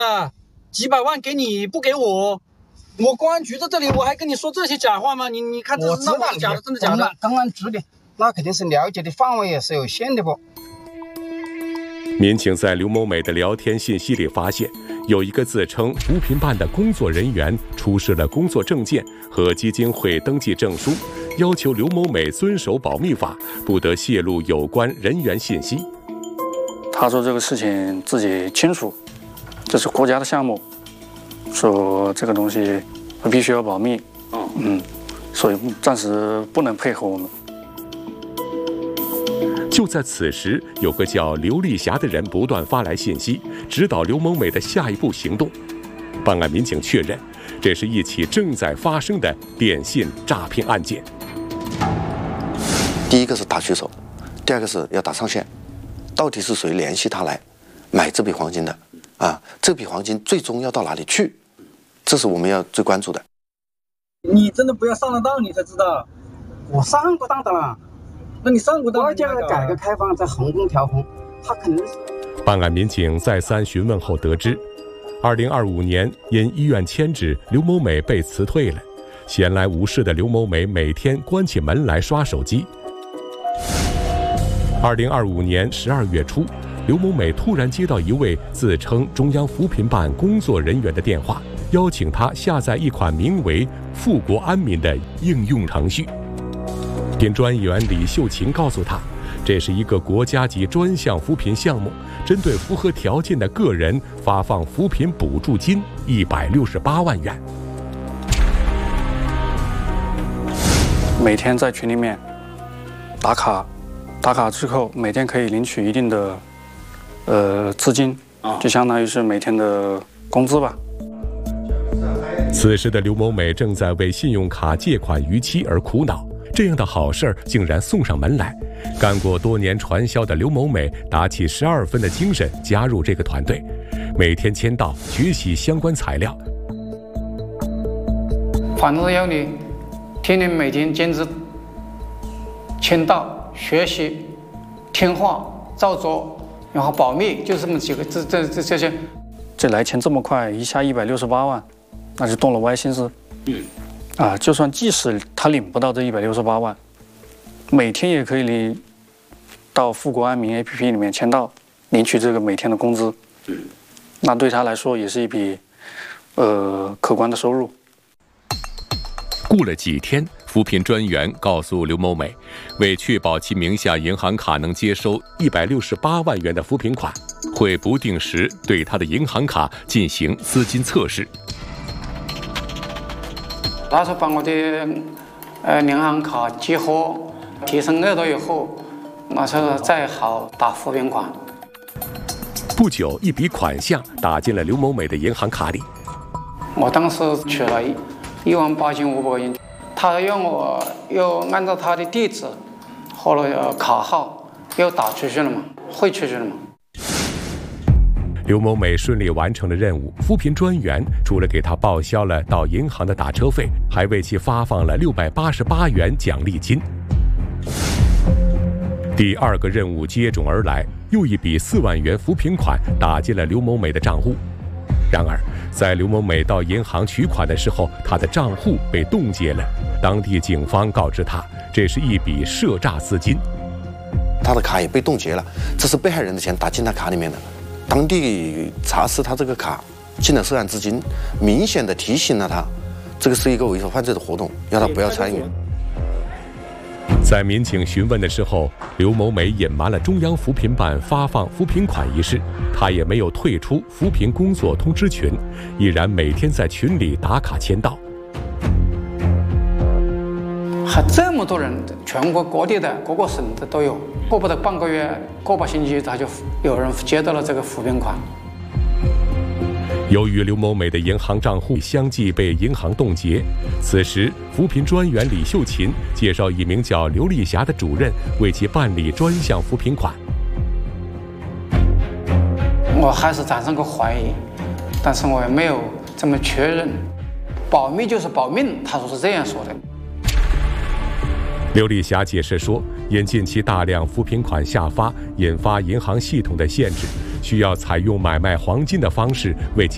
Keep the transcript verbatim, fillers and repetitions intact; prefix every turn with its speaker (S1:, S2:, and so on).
S1: 啊，几百万给你不给我，我公安局在这里，我还跟你说这些假话吗？你你看这是那我是假的，真的假的？
S2: 公安局的那肯定是了解的范围也是有限的不？
S3: 民警在刘某美的聊天信息里发现，有一个自称扶贫办的工作人员出示了工作证件和基金会登记证书，要求刘某美遵守保密法，不得泄露有关人员信息。
S4: 他说这个事情自己清楚，这是国家的项目，说这个东西必须要保密，嗯，所以暂时不能配合我们。
S3: 就在此时，有个叫刘丽霞的人不断发来信息，指导刘某美的下一步行动。办案民警确认，这是一起正在发生的电信诈骗案件。
S5: 第一个是打狙手，第二个是要打上线。到底是谁联系他来买这笔黄金的？啊，这笔黄金最终要到哪里去？这是我们要最关注的。
S1: 你真的不要上了当，你才知道。
S2: 我上过当的啦。
S1: 那你上过当？
S2: 国家的改革开放在横空调风，他肯定是。
S3: 办案民警再三询问后得知，二零二五年因医院迁址，刘某美被辞退了。闲来无事的刘某美每天关起门来刷手机。二零二五年十二月初，刘某美突然接到一位自称中央扶贫办工作人员的电话，邀请她下载一款名为“富国安民”的应用程序。扶贫专员李秀琴告诉她，这是一个国家级专项扶贫项目，针对符合条件的个人发放扶贫补助金一百六十八万元。
S4: 每天在群里面打卡。打卡之后，每天可以领取一定的，呃，资金，就相当于是每天的工资吧。
S3: 此时的刘某美正在为信用卡借款逾期而苦恼，这样的好事儿竟然送上门来。干过多年传销的刘某美打起十二分的精神加入这个团队，每天签到学习相关材料。
S6: 反正要你天天每天坚持签到。学习、听话、照做，然后保密，就这么几个，这这这这些。
S4: 这来钱这么快，一下一百六十八万，那就动了歪心思。嗯。啊，就算即使他领不到这一百六十八万，每天也可以领到富国安民 A P P 里面签到，领取这个每天的工资。嗯。那对他来说也是一笔，呃，可观的收入。
S3: 过了几天，扶贫专员告诉刘某美，为确保其名下银行卡能接收一百六十八万元的扶贫款，会不定时对他的银行卡进行资金测试。
S6: 他说把我的呃银行卡激活，提升额度以后，那时候再好打扶贫款。
S3: 不久，一笔款项打进了刘某美的银行卡里。
S6: 我当时取了一。一万八千五百块钱，他让我又按照他的地址，后来卡号又打出去了嘛，汇出去了嘛。
S3: 刘某美顺利完成了任务，扶贫专员除了给他报销了到银行的打车费，还为其发放了六百八十八元奖励金。第二个任务接踵而来，又一笔四万元扶贫款打进了刘某美的账户。然而，在刘某美到银行取款的时候，她的账户被冻结了。当地警方告知她，这是一笔涉诈资金。
S5: 她的卡也被冻结了，这是被害人的钱打进她卡里面的。当地查实她这个卡进了涉案资金，明显的提醒了她，这个是一个违法犯罪的活动，要她不要参与。
S3: 在民警询问的时候，刘某美隐瞒了中央扶贫办发放扶贫款一事，她也没有退出扶贫工作通知群，依然每天在群里打卡签到。
S6: 还这么多人，全国各地的各个省的都有，过不得半个月、个把星期，他就有人接到了这个扶贫款。
S3: 由于刘某美的银行账户相继被银行冻结，此时扶贫专员李秀琴介绍一名叫刘丽霞的主任为其办理专项扶贫款。
S6: 我还是产生个怀疑，但是我也没有这么确认。保密就是保命，他说是这样说的。
S3: 刘丽霞解释说，因近期大量扶贫款下发，引发银行系统的限制，需要采用买卖黄金的方式为其